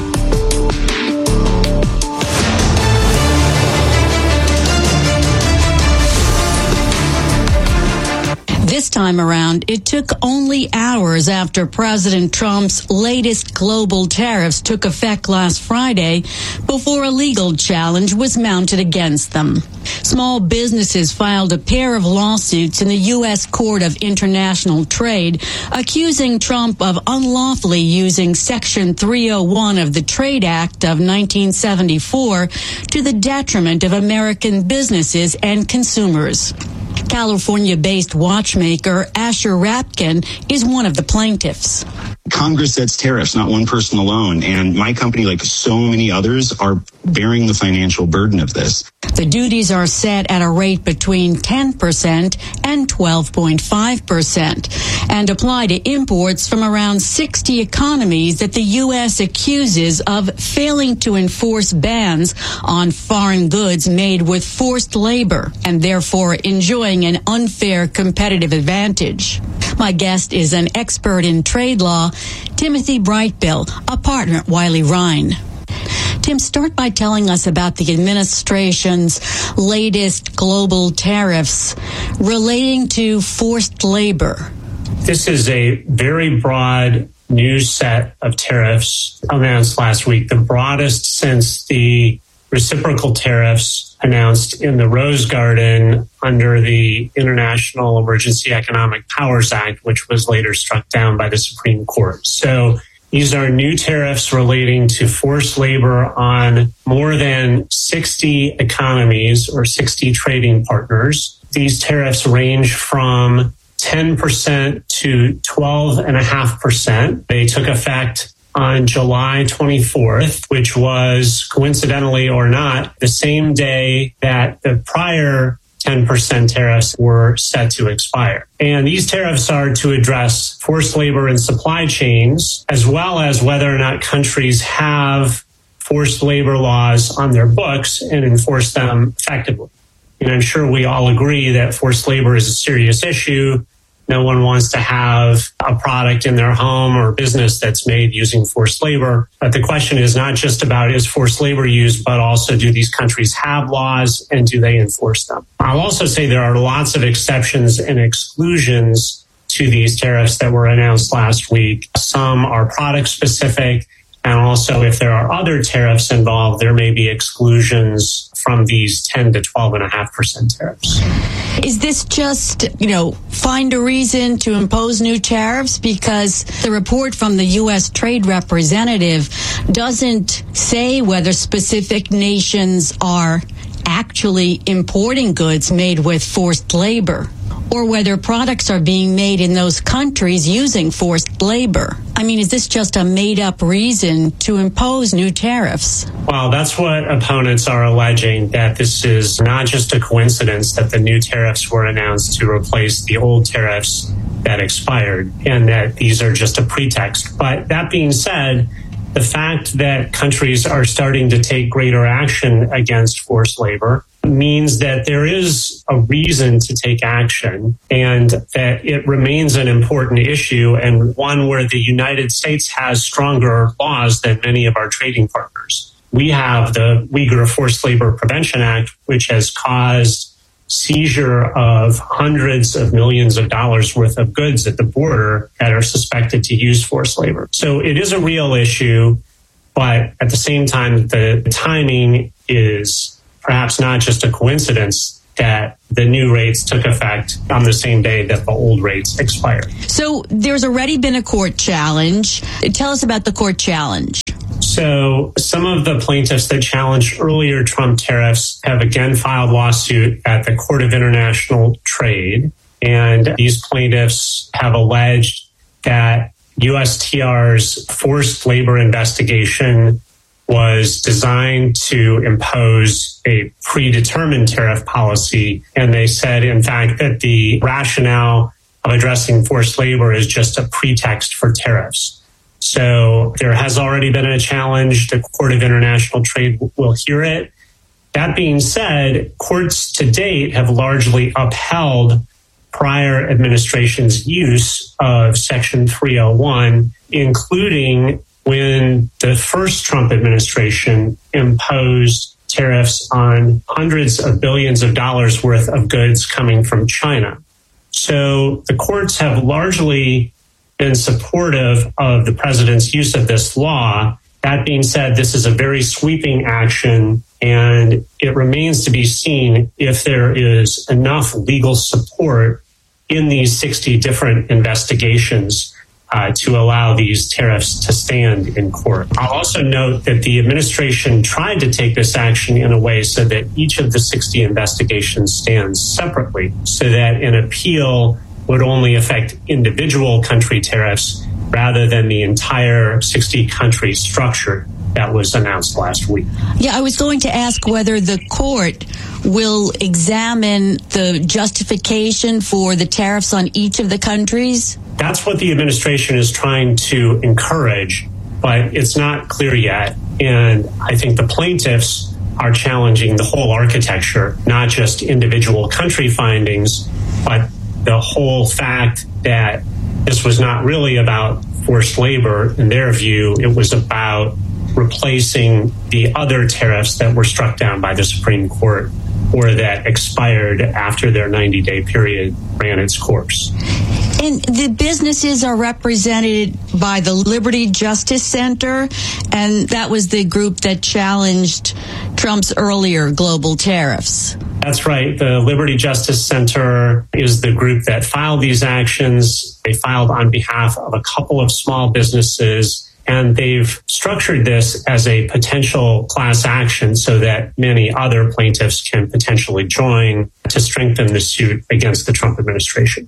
This time around, it took only hours after President Trump's latest global tariffs took effect last Friday before a legal challenge was mounted against them. Small businesses filed a pair of lawsuits in the U S Court of International Trade, accusing Trump of unlawfully using Section three oh one of the Trade Act of nineteen seventy-four to the detriment of American businesses and consumers. California-based watchmaker Asher Rapkin is one of the plaintiffs. Congress sets tariffs, not one person alone. And my company, like so many others, are bearing the financial burden of this. The duties are set at a rate between ten percent and twelve point five percent and apply to imports from around sixty economies that the U S accuses of failing to enforce bans on foreign goods made with forced labor and therefore enjoying an unfair competitive advantage. My guest is an expert in trade law, Timothy Brightbill, a partner at Wiley Rhine. Tim, start by telling us about the administration's latest global tariffs relating to forced labor. This is a very broad new set of tariffs announced last week, the broadest since the reciprocal tariffs announced in the Rose Garden under the International Emergency Economic Powers Act, which was later struck down by the Supreme Court. So these are new tariffs relating to forced labor on more than sixty economies or sixty trading partners. These tariffs range from ten percent to twelve point five percent. They took effect on July twenty-fourth, which was, coincidentally or not, the same day that the prior ten percent tariffs were set to expire. And these tariffs are to address forced labor in supply chains, as well as whether or not countries have forced labor laws on their books and enforce them effectively. And I'm sure we all agree that forced labor is a serious issue. No one wants to have a product in their home or business that's made using forced labor. But the question is not just about is forced labor used, but also do these countries have laws and do they enforce them? I'll also say there are lots of exceptions and exclusions to these tariffs that were announced last week. Some are product specific. And also, if there are other tariffs involved, there may be exclusions from these ten to twelve point five percent tariffs. Is this just, you know, find a reason to impose new tariffs? Because the report from the U S Trade Representative doesn't say whether specific nations are actually importing goods made with forced labor, or whether products are being made in those countries using forced labor. I mean, is this just a made-up reason to impose new tariffs? Well, that's what opponents are alleging, that this is not just a coincidence that the new tariffs were announced to replace the old tariffs that expired, and that these are just a pretext. But that being said, the fact that countries are starting to take greater action against forced labor means that there is a reason to take action, and that it remains an important issue, and one where the United States has stronger laws than many of our trading partners. We have the Uyghur Forced Labor Prevention Act, which has caused seizure of hundreds of millions of dollars worth of goods at the border that are suspected to use forced labor. So it is a real issue, but at the same time, the timing is perhaps not just a coincidence that the new rates took effect on the same day that the old rates expired. So there's already been a court challenge. Tell us about the court challenge. So some of the plaintiffs that challenged earlier Trump tariffs have again filed lawsuit at the Court of International Trade. And these plaintiffs have alleged that U S T R's forced labor investigation was designed to impose a predetermined tariff policy. And they said, in fact, that the rationale of addressing forced labor is just a pretext for tariffs. So there has already been a challenge. The Court of International Trade will hear it. That being said, courts to date have largely upheld prior administration's use of Section three oh one, including when the first Trump administration imposed tariffs on hundreds of billions of dollars worth of goods coming from China. So the courts have largely been supportive of the president's use of this law. That being said, this is a very sweeping action, and it remains to be seen if there is enough legal support in these sixty different investigations uh, to allow these tariffs to stand in court. I'll also note that the administration tried to take this action in a way so that each of the sixty investigations stands separately, so that an appeal would only affect individual country tariffs rather than the entire sixty country structure that was announced last week. Yeah, I was going to ask whether the court will examine the justification for the tariffs on each of the countries. That's what the administration is trying to encourage, but it's not clear yet. And I think the plaintiffs are challenging the whole architecture, not just individual country findings, but the whole fact that this was not really about forced labor. In their view, it was about replacing the other tariffs that were struck down by the Supreme Court or that expired after their ninety-day period ran its course. And the businesses are represented by the Liberty Justice Center, and that was the group that challenged Trump's earlier global tariffs. That's right. The Liberty Justice Center is the group that filed these actions. They filed on behalf of a couple of small businesses, and they've structured this as a potential class action so that many other plaintiffs can potentially join to strengthen the suit against the Trump administration.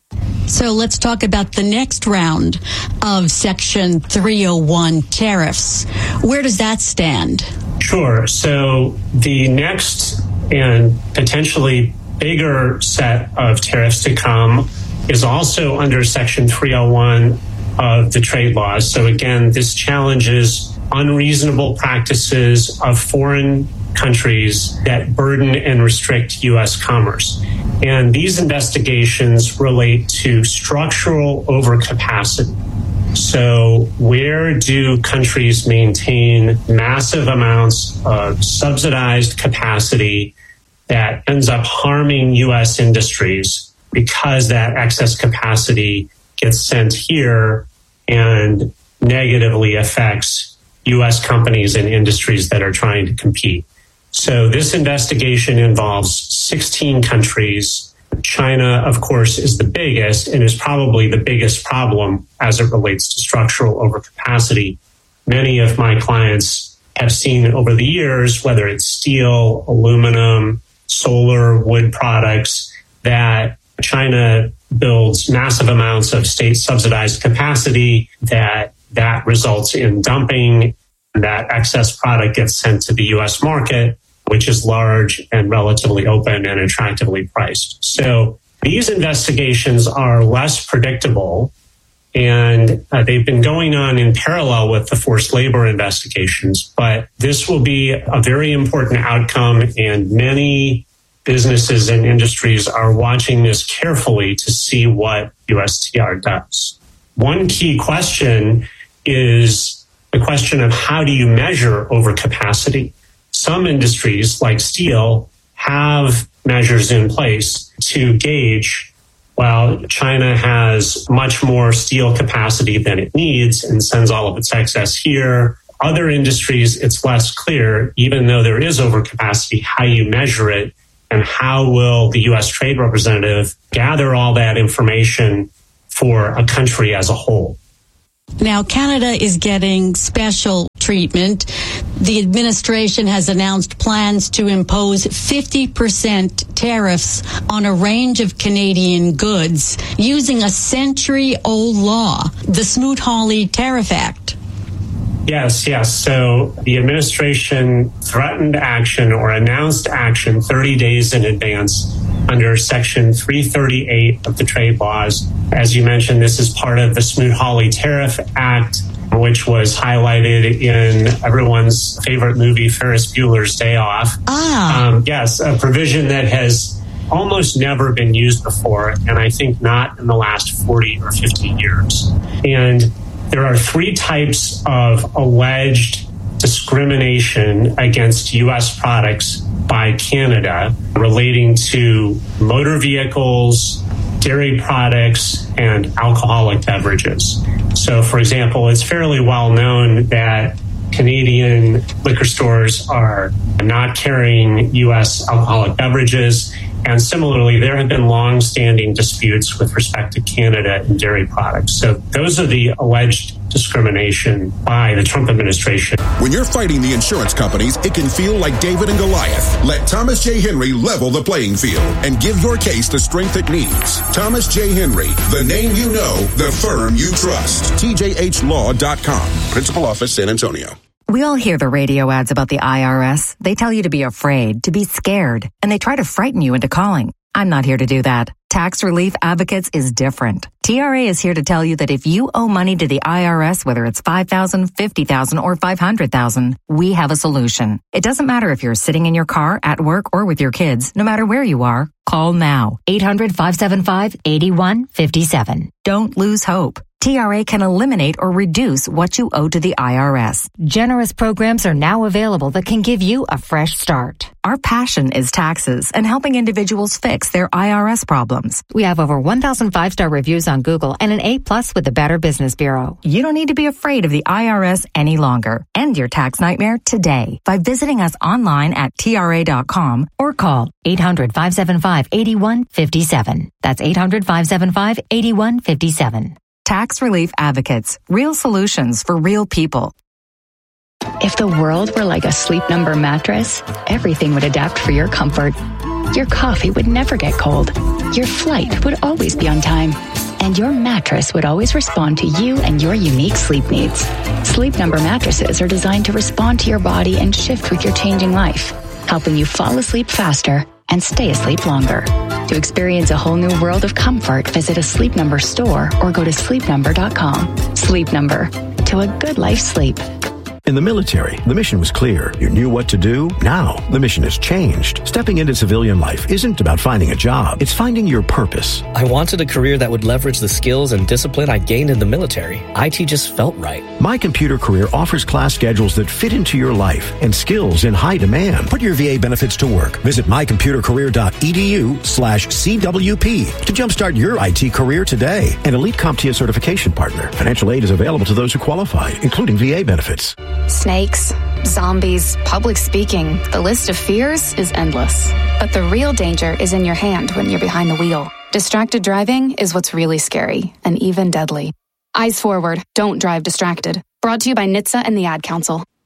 So let's talk about the next round of Section three oh one tariffs. Where does that stand? Sure. So the next and potentially bigger set of tariffs to come is also under Section three oh one of the trade laws. So again, this challenges unreasonable practices of foreign countries that burden and restrict U S commerce. And these investigations relate to structural overcapacity. So where do countries maintain massive amounts of subsidized capacity that ends up harming U S industries because that excess capacity gets sent here and negatively affects U S companies and industries that are trying to compete? So this investigation involves sixteen countries. China, of course, is the biggest and is probably the biggest problem as it relates to structural overcapacity. Many of my clients have seen over the years, whether it's steel, aluminum, solar, wood products, that China builds massive amounts of state subsidized capacity, that that results in dumping, and that excess product gets sent to the U S market, which is large and relatively open and attractively priced. So these investigations are less predictable, and uh, they've been going on in parallel with the forced labor investigations. But this will be a very important outcome, and many businesses and industries are watching this carefully to see what U S T R does. One key question is the question of how do you measure overcapacity? Some industries, like steel, have measures in place to gauge, well, China has much more steel capacity than it needs and sends all of its excess here. Other industries, it's less clear, even though there is overcapacity, how you measure it and how will the U S Trade Representative gather all that information for a country as a whole. Now, Canada is getting special treatment. The administration has announced plans to impose fifty percent tariffs on a range of Canadian goods using a century-old law, the Smoot-Hawley Tariff Act. Yes, yes. So the administration threatened action or announced action thirty days in advance under Section three thirty-eight of the trade laws. As you mentioned, this is part of the Smoot-Hawley Tariff Act, which was highlighted in everyone's favorite movie, Ferris Bueller's Day Off. Ah. Um, yes, a provision that has almost never been used before, and I think not in the last forty or fifty years. And there are three types of alleged discrimination against U S products by Canada relating to motor vehicles, dairy products, and alcoholic beverages. So, for example, it's fairly well known that Canadian liquor stores are not carrying U S alcoholic beverages. And similarly, there have been long-standing disputes with respect to Canada and dairy products. So those are the alleged discrimination by the Trump administration. When you're fighting the insurance companies, it can feel like David and Goliath. Let Thomas J. Henry level the playing field and give your case the strength it needs. Thomas J. Henry, the name you know, the firm you trust. T J H law dot com. Principal Office, San Antonio. We all hear the radio ads about the I R S. They tell you to be afraid, to be scared, and they try to frighten you into calling. I'm not here to do that. Tax Relief Advocates is different. T R A is here to tell you that if you owe money to the I R S, whether it's five thousand dollars, fifty thousand dollars, or five hundred thousand dollars, we have a solution. It doesn't matter if you're sitting in your car, at work, or with your kids. No matter where you are, call now. eight hundred, five seven five, eight one five seven. Don't lose hope. T R A can eliminate or reduce what you owe to the I R S. Generous programs are now available that can give you a fresh start. Our passion is taxes and helping individuals fix their I R S problems. We have over one thousand five-star reviews on Google and an A plus with the Better Business Bureau. You don't need to be afraid of the I R S any longer. End your tax nightmare today by visiting us online at T R A dot com or call eight hundred, five seven five, eight one five seven. That's eight hundred, five seven five, eight one five seven. Tax Relief Advocates. Real solutions for real people. If the world were like a Sleep Number mattress, everything would adapt for your comfort. Your coffee would never get cold. Your flight would always be on time. And your mattress would always respond to you and your unique sleep needs. Sleep Number mattresses are designed to respond to your body and shift with your changing life, helping you fall asleep faster and stay asleep longer. To experience a whole new world of comfort, visit a Sleep Number store or go to sleep number dot com. Sleep Number. To a good life sleep. In the military, the mission was clear. You knew what to do. Now, the mission has changed. Stepping into civilian life isn't about finding a job. It's finding your purpose. I wanted a career that would leverage the skills and discipline I gained in the military. I T just felt right. My Computer Career offers class schedules that fit into your life and skills in high demand. Put your V A benefits to work. Visit my computer career dot e d u slash C W P to jumpstart your I T career today. An Elite CompTIA certification partner. Financial aid is available to those who qualify, including V A benefits. Snakes, zombies, public speaking. The list of fears is endless. But the real danger is in your hand when you're behind the wheel. Distracted driving is what's really scary and even deadly. Eyes forward. Don't drive distracted. Brought to you by N H T S A and the Ad Council.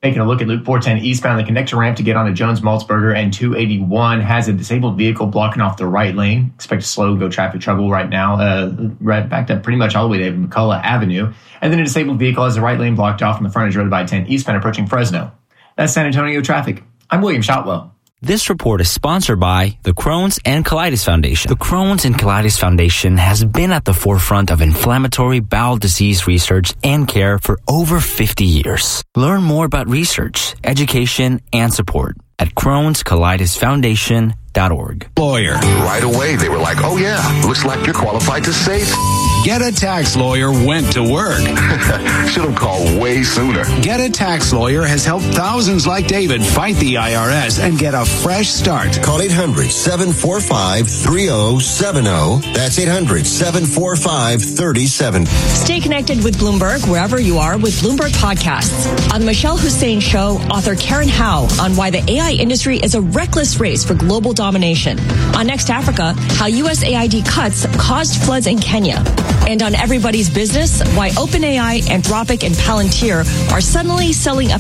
Taking a look at Loop four ten eastbound, the connector ramp to get onto Jones-Maltzberger and two eighty-one has a disabled vehicle blocking off the right lane. Expect a slow go traffic trouble right now, uh, right backed up pretty much all the way to McCullough Avenue. And then a disabled vehicle has the right lane blocked off on the frontage road by ten eastbound approaching Fresno. That's San Antonio traffic. I'm William Shotwell. This report is sponsored by the Crohn's and Colitis Foundation. The Crohn's and Colitis Foundation has been at the forefront of inflammatory bowel disease research and care for over fifty years. Learn more about research, education, and support at Crohn's Colitis Foundation dot org. Lawyer. Right away, they were like, oh yeah, looks like you're qualified to save. Get a Tax Lawyer went to work. Should have called way sooner. Get a Tax Lawyer has helped thousands like David fight the I R S and get a fresh start. Call eight hundred, seven four five, three oh seven oh. That's eight hundred, seven four five, three oh seven oh. Stay connected with Bloomberg wherever you are with Bloomberg Podcasts. On the Michelle Hussein Show, author Karen Howe on why the A I industry is a reckless race for global domination. On Next Africa, how U S A I D cuts caused floods in Kenya. And on Everybody's Business, why OpenAI, Anthropic, and Palantir are suddenly selling up